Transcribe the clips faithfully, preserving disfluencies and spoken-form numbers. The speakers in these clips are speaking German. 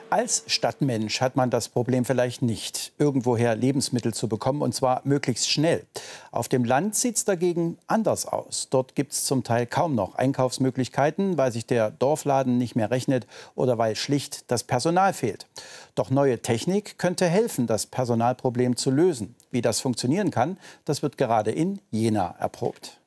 Als Stadtmensch hat man das Problem vielleicht nicht, irgendwoher Lebensmittel zu bekommen, und zwar möglichst schnell. Auf dem Land sieht es dagegen anders aus. Dort gibt es zum Teil kaum noch Einkaufsmöglichkeiten, weil sich der Dorfladen nicht mehr rechnet oder weil schlicht das Personal fehlt. Doch neue Technik könnte helfen, das Personalproblem zu lösen. Wie das funktionieren kann, das wird gerade in Jena erprobt.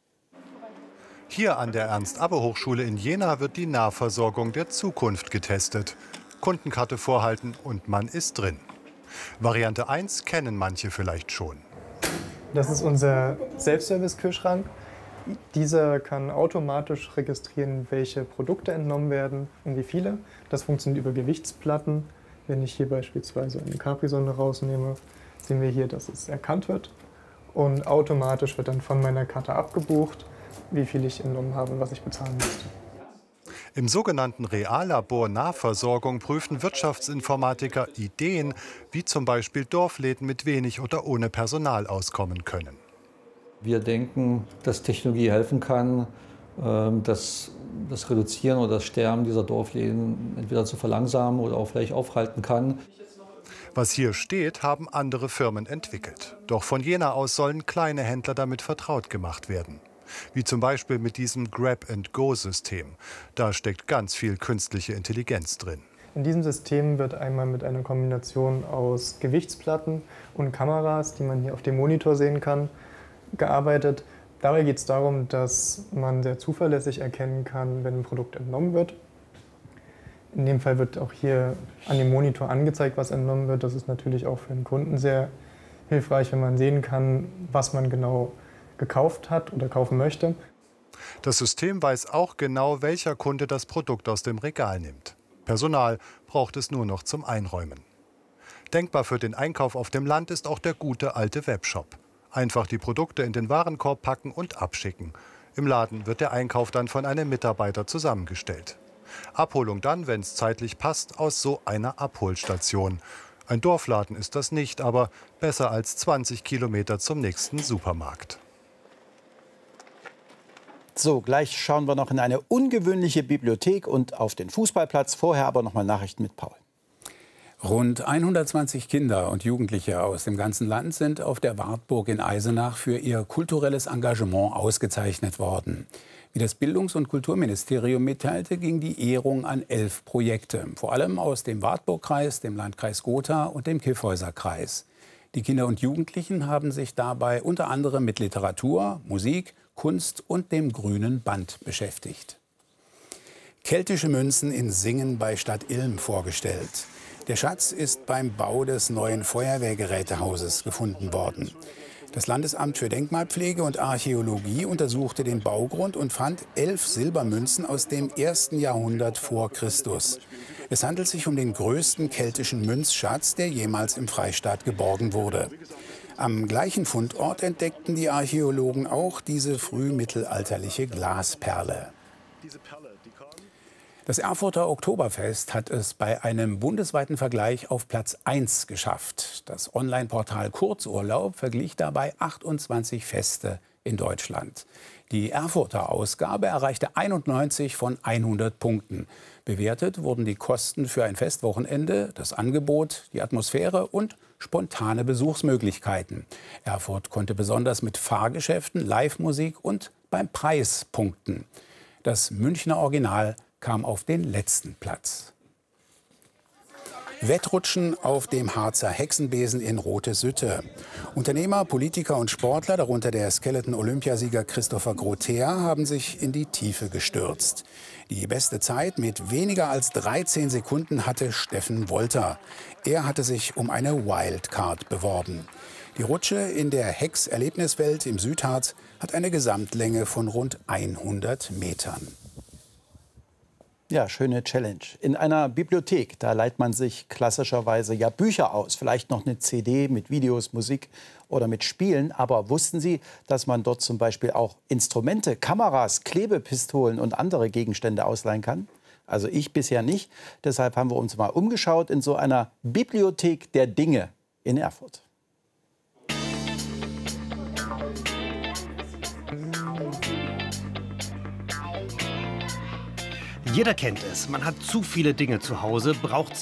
Hier an der Ernst-Abbe-Hochschule in Jena wird die Nahversorgung der Zukunft getestet. Kundenkarte vorhalten und man ist drin. Variante eins kennen manche vielleicht schon. Das ist unser Selbstservice-Kühlschrank. Dieser kann automatisch registrieren, welche Produkte entnommen werden und wie viele. Das funktioniert über Gewichtsplatten. Wenn ich hier beispielsweise eine Capri-Sonne rausnehme, sehen wir hier, dass es erkannt wird. Und automatisch wird dann von meiner Karte abgebucht, wie viel ich entnommen habe und was ich bezahlen müsste. Im sogenannten Reallabor Nahversorgung prüfen Wirtschaftsinformatiker Ideen, wie zum Beispiel Dorfläden mit wenig oder ohne Personal auskommen können. Wir denken, dass Technologie helfen kann, das, das Reduzieren oder das Sterben dieser Dorfläden entweder zu verlangsamen oder auch vielleicht aufhalten kann. Was hier steht, haben andere Firmen entwickelt. Doch von Jena aus sollen kleine Händler damit vertraut gemacht werden. Wie zum Beispiel mit diesem Grab-and-Go-System. Da steckt ganz viel künstliche Intelligenz drin. In diesem System wird einmal mit einer Kombination aus Gewichtsplatten und Kameras, die man hier auf dem Monitor sehen kann, gearbeitet. Dabei geht es darum, dass man sehr zuverlässig erkennen kann, wenn ein Produkt entnommen wird. In dem Fall wird auch hier an dem Monitor angezeigt, was entnommen wird. Das ist natürlich auch für den Kunden sehr hilfreich, wenn man sehen kann, was man genau gekauft hat oder kaufen möchte. Das System weiß auch genau, welcher Kunde das Produkt aus dem Regal nimmt. Personal braucht es nur noch zum Einräumen. Denkbar für den Einkauf auf dem Land ist auch der gute alte Webshop. Einfach die Produkte in den Warenkorb packen und abschicken. Im Laden wird der Einkauf dann von einem Mitarbeiter zusammengestellt. Abholung dann, wenn es zeitlich passt, aus so einer Abholstation. Ein Dorfladen ist das nicht, aber besser als zwanzig Kilometer zum nächsten Supermarkt. So, gleich schauen wir noch in eine ungewöhnliche Bibliothek und auf den Fußballplatz. Vorher aber noch mal Nachrichten mit Paul. Rund hundertzwanzig Kinder und Jugendliche aus dem ganzen Land sind auf der Wartburg in Eisenach für ihr kulturelles Engagement ausgezeichnet worden. Wie das Bildungs- und Kulturministerium mitteilte, ging die Ehrung an elf Projekte, vor allem aus dem Wartburgkreis, dem Landkreis Gotha und dem Kyffhäuserkreis. Die Kinder und Jugendlichen haben sich dabei unter anderem mit Literatur, Musik, Kunst und dem grünen Band beschäftigt. Keltische Münzen in Singen bei Stadt Ilm vorgestellt. Der Schatz ist beim Bau des neuen Feuerwehrgerätehauses gefunden worden. Das Landesamt für Denkmalpflege und Archäologie untersuchte den Baugrund und fand elf Silbermünzen aus dem ersten Jahrhundert vor Christus. Es handelt sich um den größten keltischen Münzschatz, der jemals im Freistaat geborgen wurde. Am gleichen Fundort entdeckten die Archäologen auch diese frühmittelalterliche Glasperle. Das Erfurter Oktoberfest hat es bei einem bundesweiten Vergleich auf Platz eins geschafft. Das Online-Portal Kurzurlaub verglich dabei achtundzwanzig Feste in Deutschland. Die Erfurter Ausgabe erreichte einundneunzig von hundert Punkten. Bewertet wurden die Kosten für ein Festwochenende, das Angebot, die Atmosphäre und spontane Besuchsmöglichkeiten. Erfurt konnte besonders mit Fahrgeschäften, Live-Musik und beim Preis punkten. Das Münchner Original kam auf den letzten Platz. Wettrutschen auf dem Harzer Hexenbesen in Rote Sütte. Unternehmer, Politiker und Sportler, darunter der Skeleton-Olympiasieger Christopher Grotea, haben sich in die Tiefe gestürzt. Die beste Zeit mit weniger als dreizehn Sekunden hatte Steffen Wolter. Er hatte sich um eine Wildcard beworben. Die Rutsche in der Hex-Erlebniswelt im Südharz hat eine Gesamtlänge von rund hundert Metern. Ja, schöne Challenge. In einer Bibliothek, da leiht man sich klassischerweise ja Bücher aus. Vielleicht noch eine C D mit Videos, Musik oder mit Spielen. Aber wussten Sie, dass man dort zum Beispiel auch Instrumente, Kameras, Klebepistolen und andere Gegenstände ausleihen kann? Also ich bisher nicht. Deshalb haben wir uns mal umgeschaut in so einer Bibliothek der Dinge in Erfurt. Jeder kennt es. Man hat zu viele Dinge zu Hause, braucht